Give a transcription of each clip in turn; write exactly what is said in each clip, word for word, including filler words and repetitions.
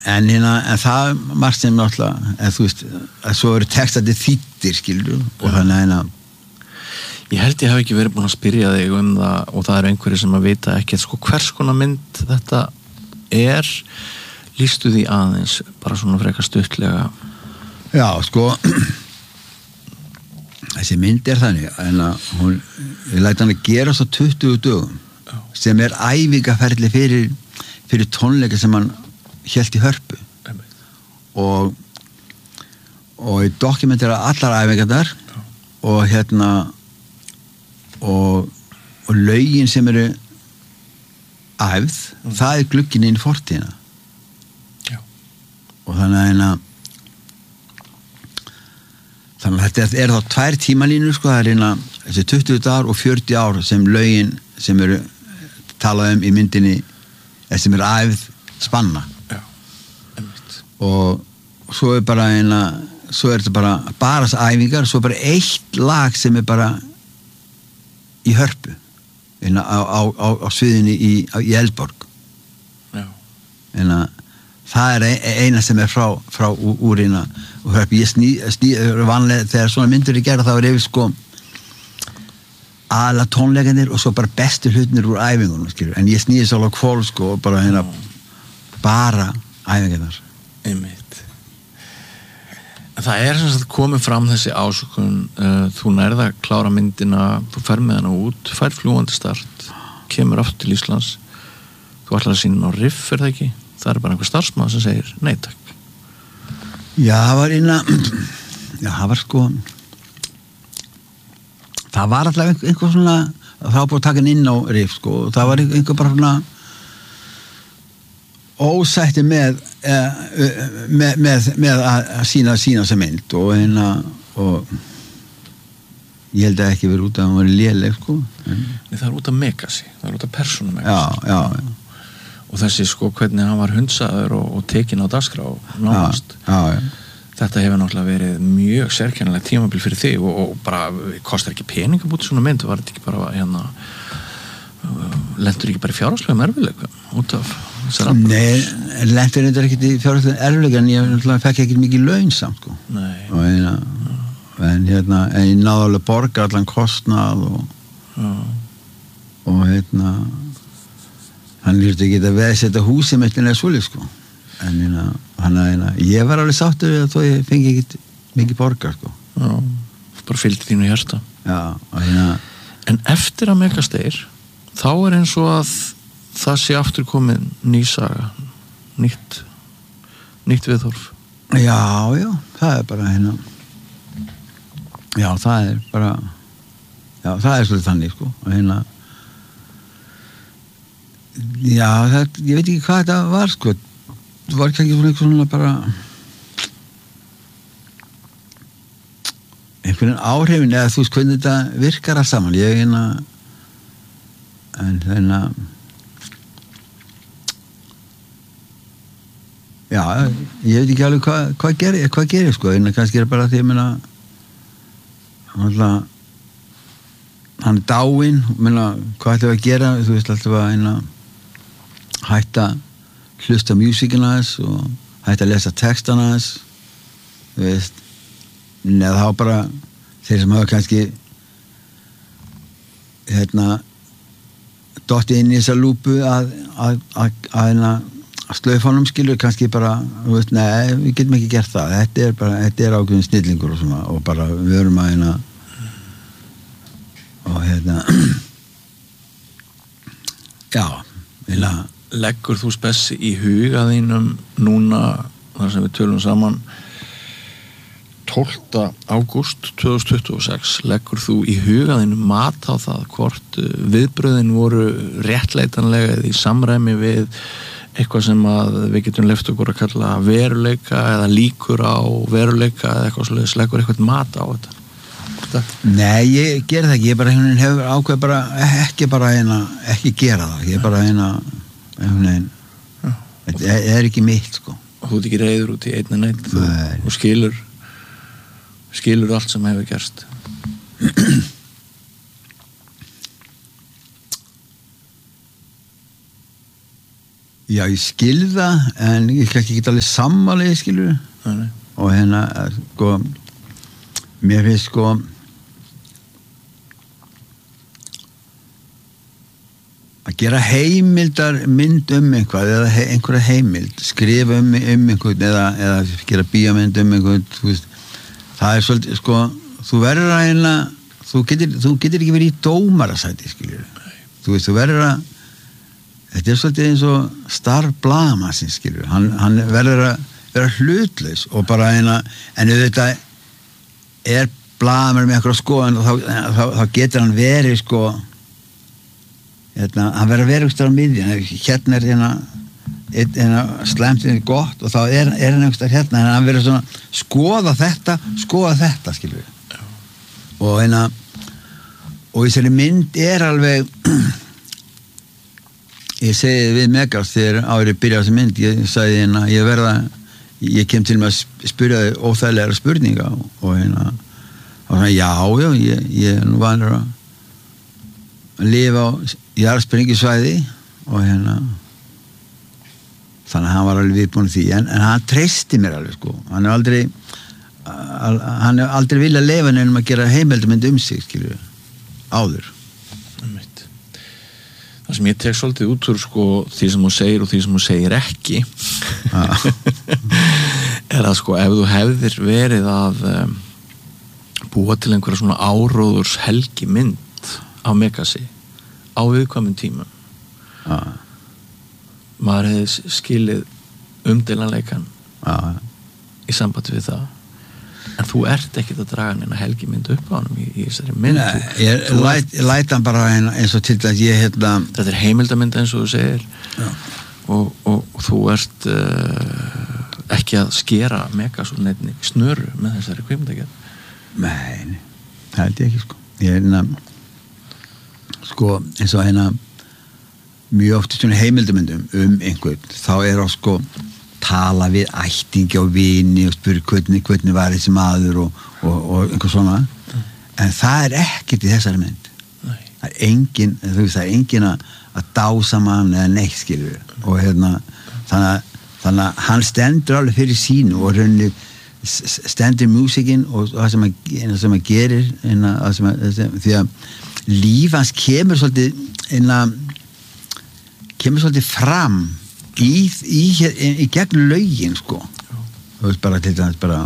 en, hérna, en það margt sem náttúrulega en þú veist, að svo eru textandi þýttir skilur og ja. Þannig hérna ég held ég hef ekki verið búin að spyrja þig um það og það eru einhverjir sem að vita ekki sko hvers konar mynd þetta er lýstu því aðeins bara svona frekar stuttlega já, sko þessi mynd er þannig en að hún, ég læt hann að gera svo tuttugu dögum já. Sem er æfingaferli fyrir, fyrir tónleika sem hann hélt í Hörpu Emme. og og í dokumentera allar æfingarnar já. Og hérna og, og lögin sem eru æfð, mm. það er glugginn inn í fortíðina já. Og þannig að hérna þannig að þetta er þá tvær tímalínur sko, það er hérna þessi tuttugu dagar og fjörutíu ár sem lögin sem eru talað um í myndinni sem eru æfð spanna já, og, og svo er bara hérna svo er þetta bara bara æfingar, svo er bara eitt lag sem er bara í Hörpu hérna á, á, á, á sviðinni í, í Eldborg já. Hérna það er eina sem er frá, frá úr hérna og Hörpu, ég sný, sný vanlega þegar svona myndir er gera þá er yfir sko aðla tónleikandir og svo bara bestu hlutinir úr æfingunum skilur, en ég snýði svo alveg kvól sko og bara hérna bara æfingarnar einmitt en það er sem sagt komið fram þessi ásökun uh, þú nærða að klára myndina þú fer með hana út, fær fljúgandi start kemur aftur til Íslands þú ætlar að sína á riff, er það ekki? Það er bara einhver starfsmaður sem segir nei takk já, það var inna já, það var sko það var alltaf einhver, einhver svona það var búin að taka inn á riff sko og það var einhver bara svona ósætti með eh, með, með, með að sína sína sem mynd og hérna og ég held að ekki verið út að hann var léleg sko en... Nei, það er út af Megasi, það er út af persónu Megasi já, já, já og þessi sko hvernig hann var hundsaður og, og tekin á dagskrá nánast já, já, já. Þetta hefur náttúrulega verið mjög sérkennilegt tímabil fyrir þig og, og bara kostar ekki pening að búti svona mynd var þetta ekki bara hérna lendur ekki bara í fjárhagslegum erfiðleikum út af þessar afbrot nei, lendur þetta ekki í fjárhagslegum erfiðleikum en ég náttúrulega fekk ekki mikið laun samt sko nei og hérna en hérna, en ég náði alveg borga allan kostnað og já. Og hérna hann lýrti ekki að veðsetta húsi með þetta svolítið sko en hérna, hann að hérna ég var alveg sáttur við að þó ég fengi ekki mikið borgar sko já, bara fylgdi þínu hjarta já, og hérna en eftir að Megasteir þá er eins og að það sé aftur komin ný saga nýtt nýtt viðhorf já, já, það er bara hérna já, það er bara já, það er svolítið þannig sko og hérna já, það, ég veit ekki hvað þetta var sko það var ekki svona svona bara einhvern áhrifin eða þú veist hvernig þetta virkar alls saman ég hérna en hérna já, ég veit ekki alveg hvað hvað gerir, hvað gerir sko en kannski er bara því að minna hann hann er dáinn minna, hvað ætlum við að gera þú veist alltaf að einna hætta hlusta músíkina þess og hætta að lesa textana þess þú veist neða þá bara þeir sem hafa kannski hérna dotti inn í þessa lúpu að að, að, að, að slaufanum skilur kannski bara þú veist, nei, við getum ekki gert það þetta er bara, þetta er ákveðin snillingur og svona og bara við erum að hérna og hérna já, hérna leggur þú spessi í huga þínum núna þar sem við tölum saman tólfta ágúst tvö þúsund tuttugu og sex leggur þú í huga þínum mat á það hvort viðbröðin voru réttleitanlega í samræmi við eitthvað sem að við getum leyft okkur að kalla veruleika eða líkur á veruleika eða eitthvað svoleiðis leggur eitthvað mat á þetta Nei, ég ger það ekki, ég bara hefur ákveð bara, ekki bara eina, ekki gera það, ég bara eina einhvern veginn þetta er ekki mitt sko og þú ert ekki reiður út í einni neitt þú, þú skilur skilur allt sem hefur gerst Já, ég skil það en ég kannski ekki alveg sammála skilur Nei. og hérna sko mér finnst sko að gera heimildar mynd um einhvað eða he, einhverja heimild skrifa um, um einhvern eða, eða gera bíómynd um einhvern þú veist, það er svolítið sko þú verður að einna þú getur, þú getur ekki verið í dómarasæti skilur þú veist, þú verður að þetta er svolítið eins og starf blaðamannsins skilur, hann, hann verður að vera hlutlaus og bara eina en auðvitað er blaðamaður með eitthvað skoðan og þá, þá, þá getur hann verið sko hérna, hann verður að vera eitthvað á miðjun hérna er hérna, hérna slæmt er gott og þá er, er hann eitthvað hérna en hann verður svona skoða þetta skoða þetta skilur Já. og hérna og þessari mynd er alveg ég segi við Megas þegar árið byrjaði þessi mynd ég sagði hérna ég verða ég kem til með að spyrja þig óþægilega spurninga og, og hérna og svona já já ég, ég er nú vanur að lifa á jarðsprengjusvæði og hérna þannig að hann var alveg viðbúin því en, en hann treysti mér alveg sko hann er aldrei al, hann er aldrei viljað lifa nefnum að gera heimildamynd um sig skilur áður það sem ég tek svolítið út úr sko því sem hún segir og því sem hún segir ekki ah. er að sko ef þú hefðir verið að um, búa til einhverja svona áróðurs helgi mynd á Megasi á viðkvæmum tímum ah. maður hefði skilið umdeilanleikan ah. í sambandi við það en þú ert ekkert að draga neina helgi mynd upp á hann í, í þessari mynd Nei, ég læt, læt hann bara eins og til þess að ég hérna þetta er heimildamynd eins og þú segir og, og, og þú ert uh, ekki að skera Megas og neitt snöru með þessari kvikmyndagerð Nei, það held ég ekki sko ég er hérna sko eins og hérna mjög oft í svona heimildamyndum um einhvern þá er á sko tala við ættingi og vini og spyrja hvernig, hvernig var þessi maður og, og, og einhver svona mm. en það er ekkert í þessari mynd Nei. það er engin þú veist það er engin að, að dása mann eða neitt skilur mm. og hérna þannig að, þannig að hann stendur alveg fyrir sínu og rauninni stendur músikinn og það sem að, sem að gerir inna, að sem að, sem, því að líf hans kemur svolítið inna, kemur svolítið fram í, í, í, í gegn lögin sko Já. þú veist bara til dæmis bara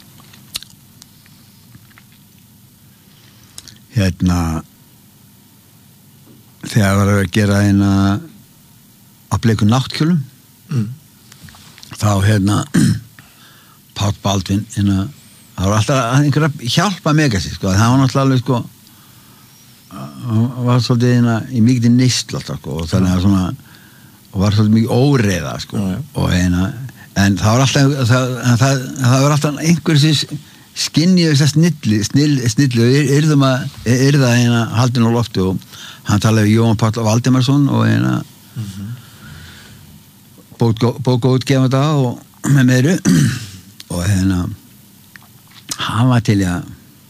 hérna þegar var að gera eina að bleiku náttkjólum mm. þá hérna Páll Baldvin hérna, það var alltaf einhver að hjálpa Megasi sko, það var náttúrulega alveg sko það var svolítið hérna í mikið neyslu alltaf sko og þannig að svona og var svolítið mikið óreiða sko já, já. og hérna en það var alltaf það, það, það var alltaf einhver sem skinnið þess að snilli snill, snilli og yrðum að yrða hérna haldin á lofti og hann talaði við Jóhann Páll Valdimarsson og hérna mm-hmm. bókaútgefanda og með meiru og hérna hann var til að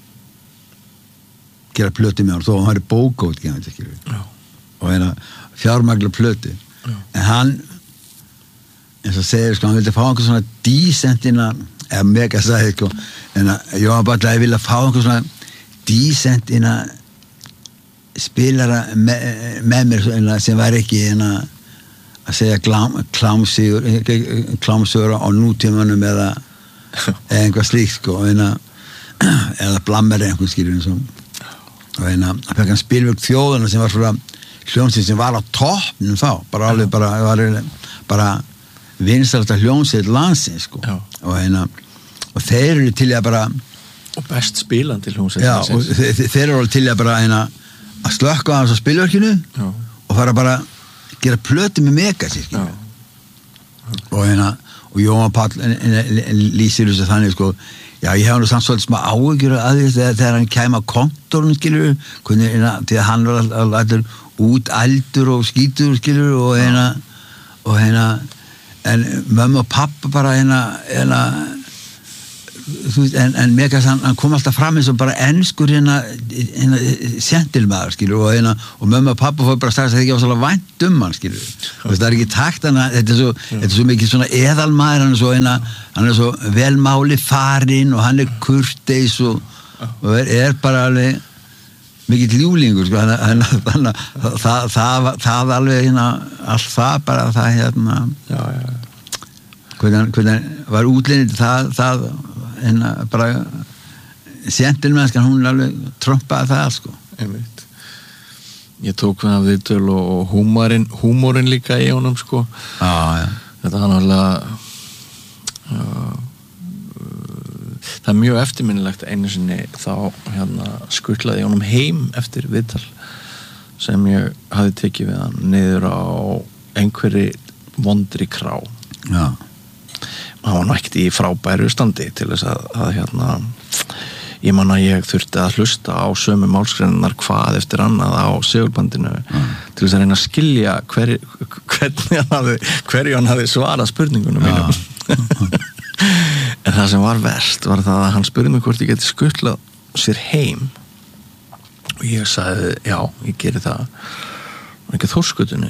gera plötu með hann þó hann var bókaútgefandi og hérna fjármagla plötu Já. en hann eins og segir sko, hann vildi fá einhver svona decent innan, eða mega sagði sko, en að Jóhann Páll vilja fá einhver svona decent innan spilara me, með mér sem var ekki innan að segja klámsigur klámsigur á nútímanum eða, eða einhvað slíkt sko, innan, eða blammer einhvern skilur eins og og innan, að fekk hann Spilverk þjóðuna sem var svona hljómsveit sem var á toppnum þá bara alveg bara, var, bara vinsælasta hljómsveit landsins sko. og hérna og þeir eru til að bara og best spilandi hljómsveit já, og þeir, þeir eru til að bara hérna, að slökka á hans á spilverkinu já. og fara bara að gera plötu með Megasi og hérna og Jóhann Páll lýsir þessu þannig sko já, ég hef nú samt svolítið smá áhyggjur að því þegar hann kæma á kontorun skilur hvernig, því að hann var allir út aldur og skítur skilur og hérna og hérna en mömmu og pappa bara hérna, hérna þú veist, en, en Megas hann, hann kom alltaf fram eins og bara enskur hérna, hérna sentilmaður, skilur, og hérna, og mömmu og pappa fór bara strax að það ekki var svolítið vænt um hann, skilur, þú veist, það er ekki takt hann, þetta er svo, þetta er svo mikið svona eðalmaður, hann er svo hérna, hann er svo velmáli farinn og hann er kurteis og, og er, er bara alveg mikið ljúlingur, sko, hann, hann, það, það, það, það alveg hérna, allt það bara, það hérna, já, já, hvernig, hvernig var útlínið, það, það, hérna, bara, sentilmennskan, hún alveg trompaði það, sko. Einmitt. Ég tók það viðtöl og húmorinn, húmorinn líka í honum, sko. Já, já. Þetta hann alveg, uh, það er mjög eftirminnilegt einu sinni þá hérna skutlaði ég honum heim eftir viðtal sem ég hafði tekið við hann niður á einhverri vondri krá. Já. Hann var nú ekkert í frábæru standi til þess að, að hérna ég man að ég þurfti að hlusta á sömu málsgreinar hvað eftir annað á segulbandinu mm. til þess að reyna að skilja hver, hvernig hann hafði, hverju hann hafði svarað spurningunum mínum. Ja. En það sem var verst var það að hann spurði mig hvort ég geti skutlað sér heim og ég sagði, já, ég geri það og ekki Þórsgötunni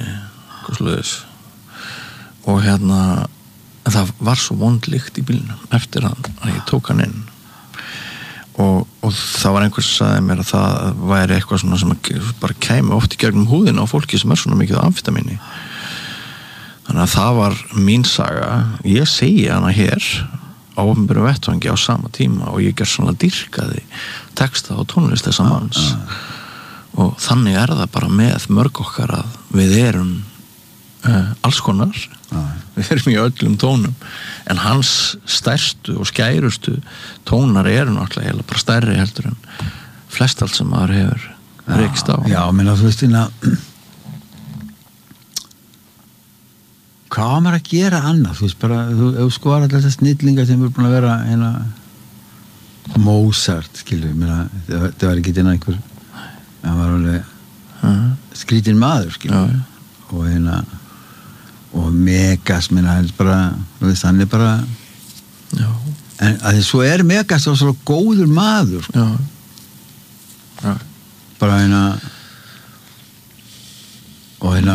og hérna en það var svo vondlíkt í bílnum eftir hann að ég tók hann inn og, og það var einhvers sem sagði mér að það væri eitthvað svona sem bara kæmi oft í gegnum húðina á fólki sem er svona mikið á amfetamíni. Þannig að það var mín saga. Ég segi hana hér á opinberum vettvangi á sama tíma og ég ger svona dýrkaði texta og tónlist þessa manns ah, ah. Og þannig er það bara með mörg okkar að við erum uh, alls konar ah. Við erum í öllum tónum en hans stærstu og skærustu tónar eru náttúrulega bara stærri heldur en flest allt sem maður hefur rekst á. Já, menn að þú veist hérna hvað var maður að gera annað, þú veist bara, þú, þú skoðar alltaf þessar snillingar sem eru búin að vera hérna Mozart, skilur, mér það var ekki hérna einhver, það var alveg uh-huh. skrítin maður, skilur, já, já. Og hérna, og Megas, mér það bara, þú veist, hann er bara, já. En að því svo er Megas þá svo góður maður, sko. Já, já. Bara hérna, og hérna,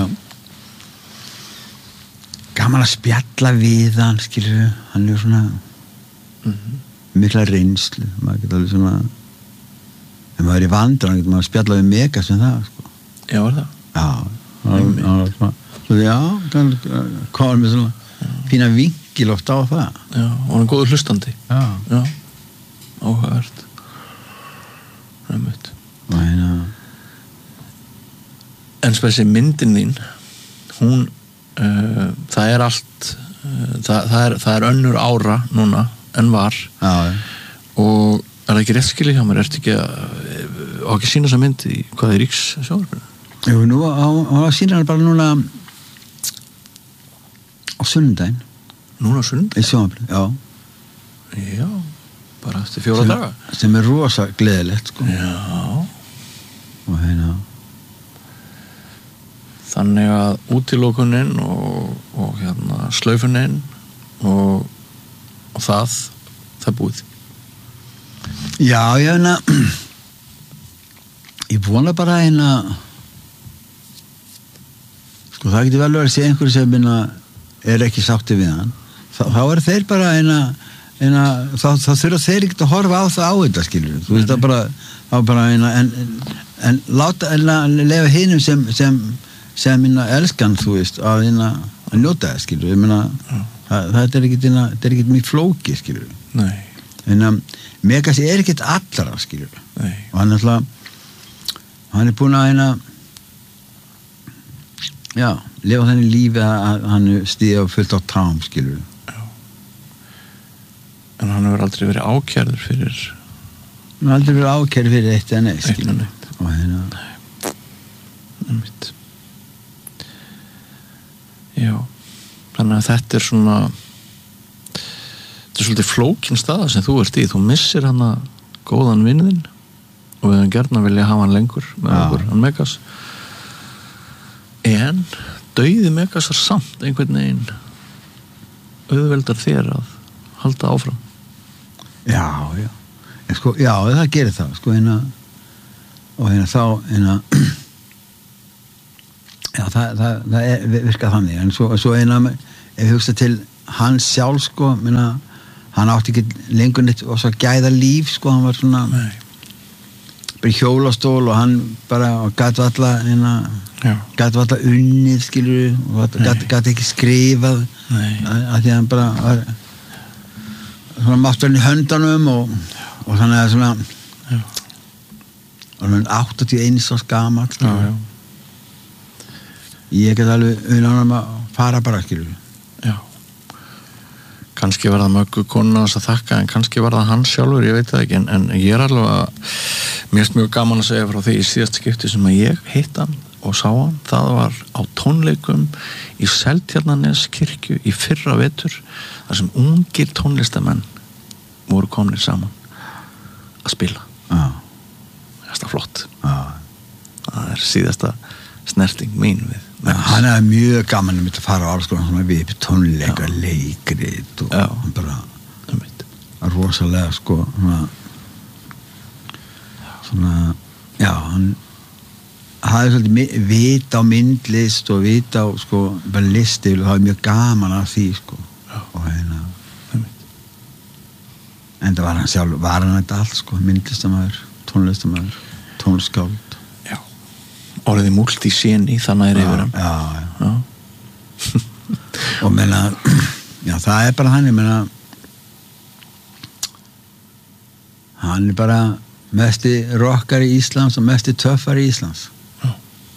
gaman að spjalla við hann, skilur, hann er svona mm-hmm. mikla reynslu, maður getur alveg svona ef maður er í vandræðum, getur maður að spjalla við Megas með það, sko. Já, var það? Já, hann var svona, svo já, komur með svona já. Fína vingil oft á það. Já, og hann er góður hlustandi. Já. Já, áhugavert. Ræmut. Og hérna en spessi myndin þín, hún Uh, það er allt uh, það, það, er, það er önnur ára núna en var já, ja. Og er það ekki rétt skilið hjá mér ertu ekki að á ekki sína þessa mynd í hvað er Ríks sjónvarpinu? Jú, nú á, á sína hann bara núna á sunnudaginn núna á sunnudaginn? Í sjónvarpinu, já já, bara eftir fjóra sem, daga sem er rosa gleðilegt, sko já og hérna þannig að útilókunin og, og hérna slaufunin og, og það það er búið. Já, ég hérna ég vona bara hérna sko það getur vel verið að segja einhverju sem minna er ekki sátti við hann þá, þá er þeir bara hérna, hérna þá, þá þurfa þeir ekki að horfa á það á þetta, skilur þú veist það bara, bara hérna, en, en láta en lefa hinum sem, sem sem minna elskan, þú veist, að, minna, að njóta það, skilur, ég minna ja. það, það er ekkit, það er ekkit mjög flóki, skilur. Nei. En um, Megas er ekkit allra, skilur. Nei. Og hann er alltaf, hann er búin að hérna, já, lifa þenni lífi að hann stíða fullt á tám, skilur. Já. En hann hefur aldrei verið ákærður fyrir... Hann hefur aldrei verið ákærður fyrir eitt eða neitt, skilur. Eitt eða neitt. Og hérna... Nei. Mitt. Já, þannig að þetta er svona þetta er svolítið flókin staða sem þú ert í þú missir hana góðan vinnin og við hefum gerna vilja hafa hann lengur með ja. Okkur, hann Megas en dauði Megasar samt einhvern veginn auðveldar þér að halda áfram. Já, já en sko, já, það gerir það sko, hérna og hérna þá hérna já, það, það, það er, virkar þannig en svo, svo eina, ef ég hugsa til hans sjálf sko, minna hann átti ekki lengur neitt og svo gæða líf sko, hann var svona Nei. bara í hjólastól og hann bara gæti alla hérna, gæti alla unnið skilur og gæti, gæti ekki skrifað af því að hann bara var svona mátturinn í höndanum og, og þannig að svona já. Og hann áttatíu og eins árs gamall já, já. Ég get alveg unnanum að fara bara skilur já kannski var það möggu konuna þess að þakka en kannski var það hann sjálfur, ég veit það ekki en, en ég er alveg að mér er mjög gaman að segja frá því í síðast skipti sem að ég hitt hann og sá hann, það var á tónleikum í Seltjarnarnes kirkju í fyrra vetur þar sem ungir tónlistamenn voru komnir saman að spila ah. það er flott ah. það er síðasta snerting mín við ja, hann er mjög gaman að fara á alls konar svona við tónleika, leikrit og hann bara rosalega sko svona, svona já, hann hafði svolítið vita á myndlist og vita á sko bara listi og það var mjög gaman af því sko já. Og hérna en það var hann sjálf, var hann þetta allt sko myndlistamæður, tónlistamæður tónskáld orðið multiseni þannig er yfir hann já, já, já. og menna já, það er bara hann, ég menna hann er bara mesti rockari í Íslands og mesti töffari í Íslands já.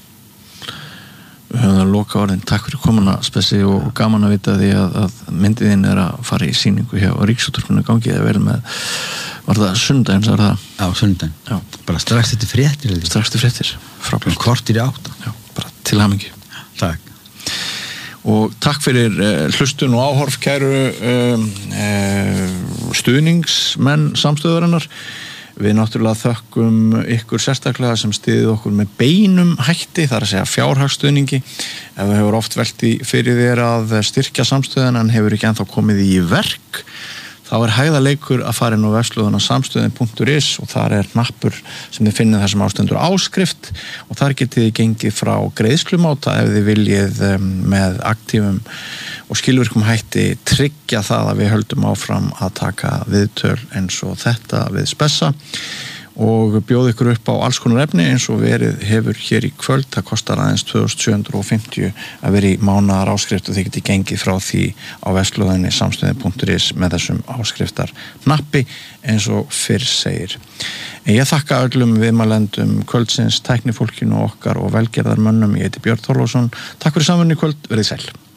Við höfum það loka orðin, takk fyrir komuna Spessi og já. Gaman að vita því að, að myndiðin er að fara í sýningu hjá Ríkisútvarpinu gangi eða vel með var það sundaginn, það var það? Já, sundaginn. Já. Bara strax eftir fréttir. Strax eftir fréttir. Frábært. Kortir í átta. Já, bara til hamingju. Takk. Og takk fyrir uh, hlustun og áhorf kæru uh, uh, stuðningsmenn samstöðurinnar. Við náttúrulega þökkum ykkur sérstaklega sem styðið okkur með beinum hætti, það er að segja fjárhagsstuðningi. Ef það hefur oft velt í fyrir þér að styrkja samstöðuna en hefur ekki ennþá komið í verk þá er hægðarleikur að fara inn á vefslóðuna samstöðin punktur is og þar er hnappur sem þið finnið þar sem ástendur áskrift og þar getið þið gengið frá greiðslumáta ef þið viljið um, með aktífum og skilvirkum hætti tryggja það að við höldum áfram að taka viðtöl eins og þetta við Spessa og bjóð ykkur upp á alls konar efni eins og verið hefur hér í kvöld það kostar aðeins tvö þúsund sjö hundruð fimmtíu að vera í mánaðar áskrift og þið getið gengið frá því á vefslóðinni samstöðin punktur is með þessum áskriftar nappi eins og fyrr segir. En ég þakka öllum viðmælendum kvöldsins, tæknifólkinu okkar og velgerðarmönnum, ég heiti Björn Þorláksson, takk fyrir samvinnu í kvöld, verið sæl.